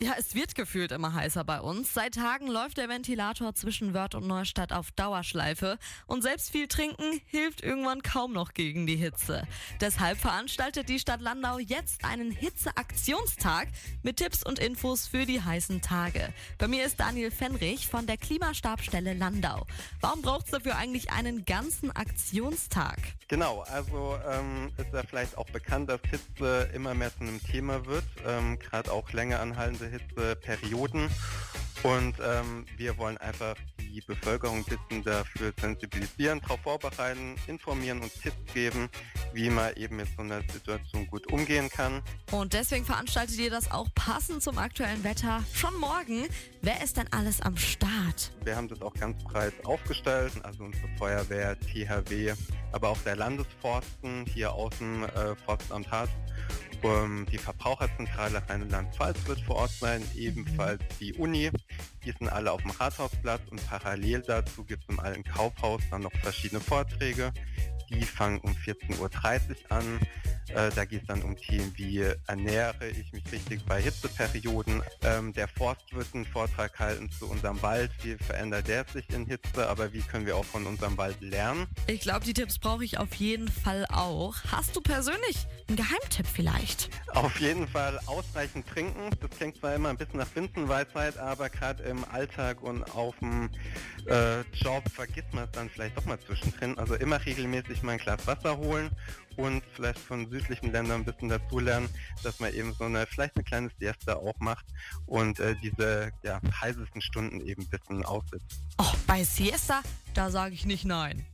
Ja, es wird gefühlt immer heißer bei uns. Seit Tagen läuft der Ventilator zwischen Wörth und Neustadt auf Dauerschleife. Und selbst viel trinken hilft irgendwann kaum noch gegen die Hitze. Deshalb veranstaltet die Stadt Landau jetzt einen Hitzeaktionstag mit Tipps und Infos für die heißen Tage. Bei mir ist Daniel Fenrich von der Klimastabsstelle Landau. Warum braucht es dafür eigentlich einen ganzen Aktionstag? Genau, also ist ja vielleicht auch bekannt, dass Hitze immer mehr zu einem Thema wird, gerade auch länger anhaltende Hitzeperioden. Und wir wollen einfach die Bevölkerung ein bisschen dafür sensibilisieren, darauf vorbereiten, informieren und Tipps geben, wie man eben mit so einer Situation gut umgehen kann. Und deswegen veranstaltet ihr das auch passend zum aktuellen Wetter schon morgen. Wer ist denn alles am Start? Wir haben das auch ganz breit aufgestellt, also unsere Feuerwehr, THW, aber auch der Landesforsten, hier außen Forstamt Harz. Die Verbraucherzentrale Rheinland-Pfalz wird vor Ort sein, ebenfalls die Uni. Die sind alle auf dem Rathausplatz und parallel dazu gibt es im Alten Kaufhaus dann noch verschiedene Vorträge. Die fangen um 14.30 Uhr an. Da geht es dann um Themen wie ernähre ich mich richtig bei Hitzeperioden. Der Forst wird einen Vortrag halten zu unserem Wald. Wie verändert der sich in Hitze, aber wie können wir auch von unserem Wald lernen? Ich glaube, die Tipps brauche ich auf jeden Fall auch. Hast du persönlich einen Geheimtipp vielleicht? Auf jeden Fall ausreichend trinken. Das klingt zwar immer ein bisschen nach Binsenweisheit, aber gerade im Alltag und auf dem Job vergisst man es dann vielleicht doch mal zwischendrin. Also immer regelmäßig mal ein Glas Wasser holen und vielleicht von südlichen Ländern ein bisschen dazulernen, dass man eben vielleicht eine kleine Siesta auch macht und diese heißesten Stunden eben ein bisschen aussitzt. Oh, bei Siesta, da sage ich nicht nein.